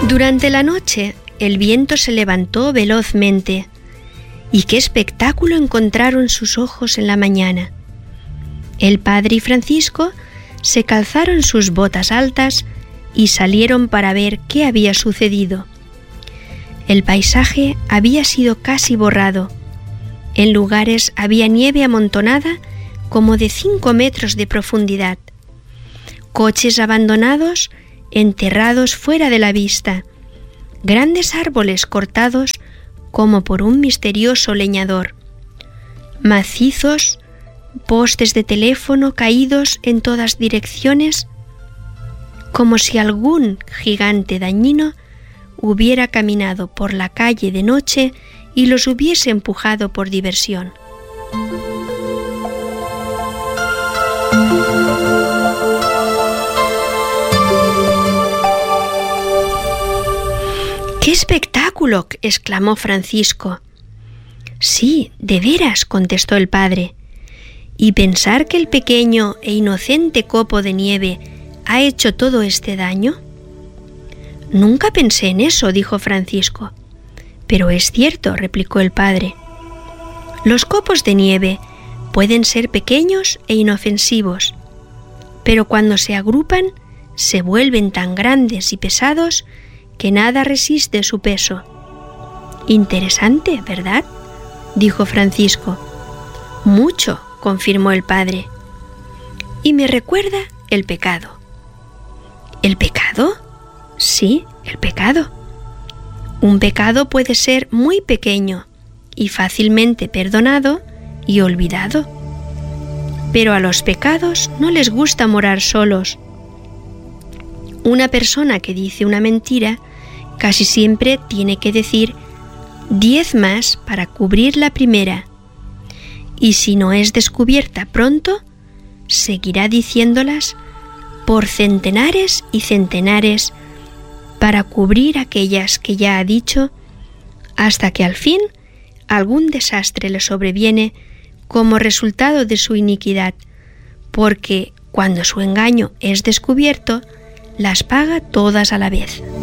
Durante la noche, el viento se levantó velozmente. ¿Y qué espectáculo encontraron sus ojos en la mañana? El padre y Francisco se calzaron sus botas altas y salieron para ver qué había sucedido. El paisaje había sido casi borrado. En lugares había nieve amontonada como de 5 metros de profundidad. Coches abandonados, enterrados fuera de la vista. Grandes árboles cortados como por un misterioso leñador. Macizos postes de teléfono caídos en todas direcciones, como si algún gigante dañino hubiera caminado por la calle de noche y los hubiese empujado por diversión. ¡Qué espectáculo!, exclamó Francisco. Sí, de veras, contestó el padre. ¿Y pensar que el pequeño e inocente copo de nieve ha hecho todo este daño? Nunca pensé en eso, dijo Francisco. Pero es cierto, replicó el padre. Los copos de nieve pueden ser pequeños e inofensivos, pero cuando se agrupan se vuelven tan grandes y pesados que nada resiste su peso. Interesante, ¿verdad?, dijo Francisco. Mucho, confirmó el padre. Y me recuerda el pecado. ¿El pecado? Sí, el pecado. Un pecado puede ser muy pequeño y fácilmente perdonado y olvidado. Pero a los pecados no les gusta morar solos. Una persona que dice una mentira casi siempre tiene que decir 10 más para cubrir la primera. Y si no es descubierta pronto, seguirá diciéndolas por centenares y centenares para cubrir aquellas que ya ha dicho, hasta que al fin algún desastre le sobreviene como resultado de su iniquidad, porque cuando su engaño es descubierto, las paga todas a la vez.